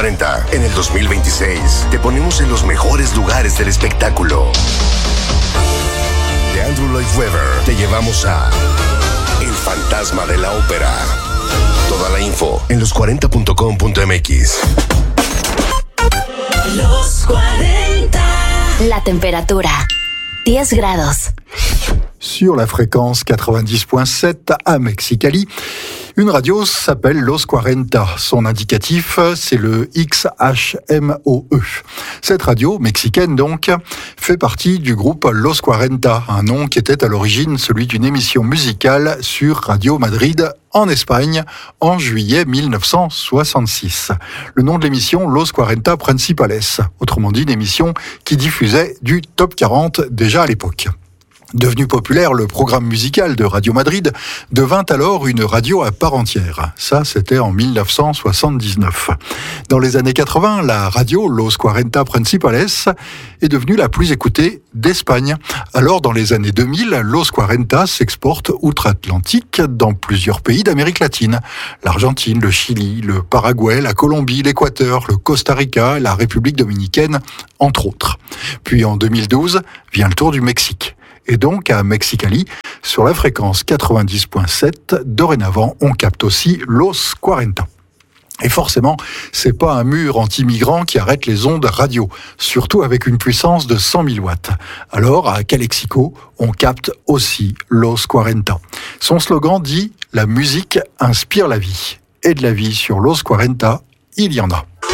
40. En el 2026 te ponemos en los mejores lugares del espectáculo. De Andrew Lloyd Webber te llevamos a El Fantasma de la Ópera. Toda la info en los40.com.mx. Los 40. La temperatura, 10 grados. Sur la fréquence 90.7 à Mexicali, une radio s'appelle Los 40. Son indicatif, c'est le XHMOE. Cette radio, mexicaine donc, fait partie du groupe Los 40, un nom qui était à l'origine celui d'une émission musicale sur Radio Madrid en Espagne en juillet 1966. Le nom de l'émission, Los 40 Principales, autrement dit une émission qui diffusait du Top 40 déjà à l'époque. Devenu populaire, le programme musical de Radio Madrid devint alors une radio à part entière. Ça, c'était en 1979. Dans les années 80, la radio Los 40 Principales est devenue la plus écoutée d'Espagne. Alors, dans les années 2000, Los 40 s'exporte outre-Atlantique dans plusieurs pays d'Amérique latine. L'Argentine, le Chili, le Paraguay, la Colombie, l'Équateur, le Costa Rica, la République dominicaine, entre autres. Puis en 2012, vient le tour du Mexique. Et donc, à Mexicali, sur la fréquence 90.7, dorénavant, on capte aussi Los 40. Et forcément, c'est pas un mur anti-migrant qui arrête les ondes radio, surtout avec une puissance de 100 000 watts. Alors, à Calexico, on capte aussi Los 40. Son slogan dit « La musique inspire la vie ». Et de la vie sur Los 40, il y en a.